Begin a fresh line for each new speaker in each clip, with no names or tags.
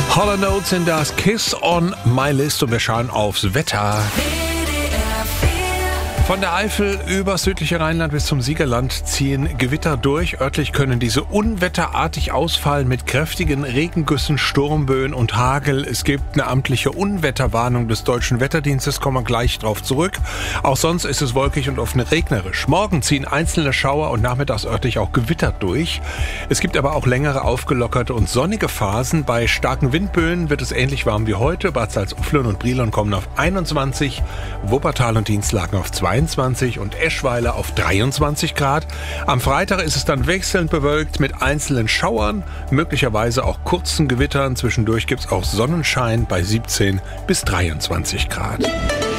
Hall & Oates in das Kiss on My List und wir schauen aufs Wetter. Von der Eifel über südliche Rheinland bis zum Siegerland ziehen Gewitter durch. Örtlich können diese unwetterartig ausfallen mit kräftigen Regengüssen, Sturmböen und Hagel. Es gibt eine amtliche Unwetterwarnung des Deutschen Wetterdienstes, kommen wir gleich drauf zurück. Auch sonst ist es wolkig und oft regnerisch. Morgen ziehen einzelne Schauer und nachmittags örtlich auch Gewitter durch. Es gibt aber auch längere, aufgelockerte und sonnige Phasen. Bei starken Windböen wird es ähnlich warm wie heute. Bad Salzuflen und Brilon kommen auf 21, Wuppertal und Dienstlaken auf 22 und Eschweiler auf 23 Grad. Am Freitag ist es dann wechselnd bewölkt mit einzelnen Schauern, möglicherweise auch kurzen Gewittern. Zwischendurch gibt es auch Sonnenschein bei 17 bis 23 Grad.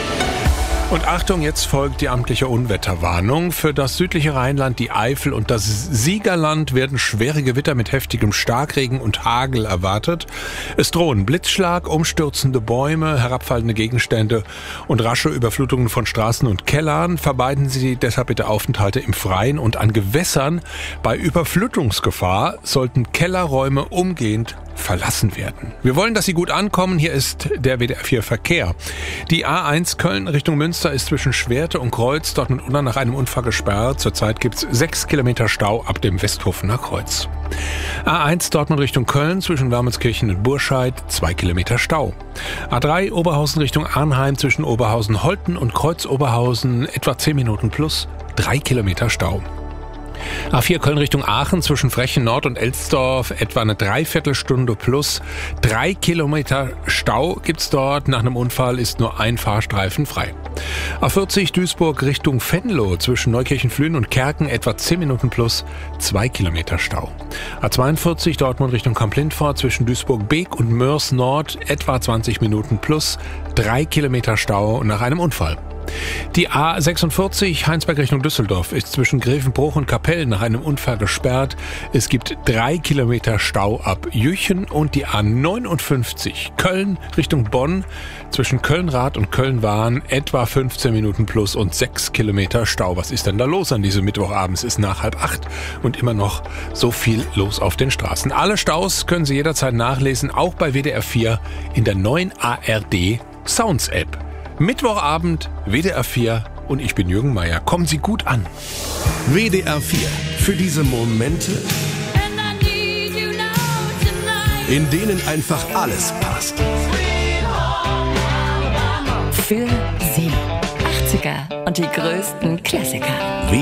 Und Achtung, jetzt folgt die amtliche Unwetterwarnung. Für das südliche Rheinland, die Eifel und das Siegerland werden schwere Gewitter mit heftigem Starkregen und Hagel erwartet. Es drohen Blitzschlag, umstürzende Bäume, herabfallende Gegenstände und rasche Überflutungen von Straßen und Kellern. Vermeiden Sie deshalb bitte Aufenthalte im Freien und an Gewässern. Bei Überflutungsgefahr sollten Kellerräume umgehend verlassen werden. Wir wollen, dass Sie gut ankommen. Hier ist der WDR 4 Verkehr. Die A1 Köln Richtung Münster ist zwischen Schwerte und Kreuz dort mit Unna nach einem Unfall gesperrt. Zurzeit gibt es 6 Kilometer Stau ab dem Westhofener Kreuz. A1 Dortmund Richtung Köln zwischen Wermelskirchen und Burscheid 2 Kilometer Stau. A3 Oberhausen Richtung Arnheim zwischen Oberhausen-Holten und Kreuz-Oberhausen etwa 10 Minuten plus 3 Kilometer Stau. A4 Köln Richtung Aachen zwischen Frechen Nord und Elsdorf etwa eine Dreiviertelstunde plus 3 Kilometer Stau gibt's dort. Nach einem Unfall ist nur ein Fahrstreifen frei. A40 Duisburg Richtung Venlo zwischen Neukirchen-Flühen und Kerken etwa 10 Minuten plus 2 Kilometer Stau. A42 Dortmund Richtung Kamp-Lindfort zwischen Duisburg-Beek und Mörs Nord etwa 20 Minuten plus 3 Kilometer Stau nach einem Unfall. Die A46 Heinsberg Richtung Düsseldorf ist zwischen Grevenbruch und Kapellen nach einem Unfall gesperrt. Es gibt 3 Kilometer Stau ab Jüchen und die A59 Köln Richtung Bonn zwischen Köln-Rad und Köln-Wahn etwa 15 Minuten plus und 6 Kilometer Stau. Was ist denn da los an diesem Mittwochabend? Es ist nach 7:30 und immer noch so viel los auf den Straßen. Alle Staus können Sie jederzeit nachlesen, auch bei WDR 4 in der neuen ARD Sounds App. Mittwochabend, WDR 4 und ich bin Jürgen Meier. Kommen Sie gut an.
WDR 4. Für diese Momente, in denen einfach alles passt.
Für Sie. 80er und die größten Klassiker.